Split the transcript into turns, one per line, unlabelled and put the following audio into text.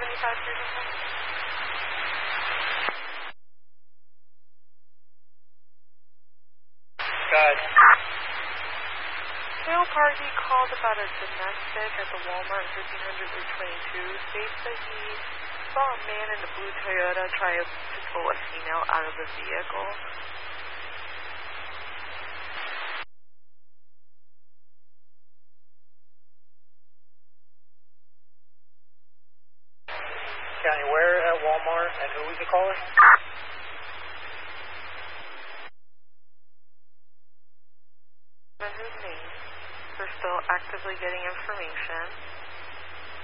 Good.
Male party called about a domestic at the Walmart 1500 Route 22. States that he saw a man in a blue Toyota try to pull a female out of the vehicle.
County, where at Walmart, and who was the caller?
And his name. They're still actively getting information.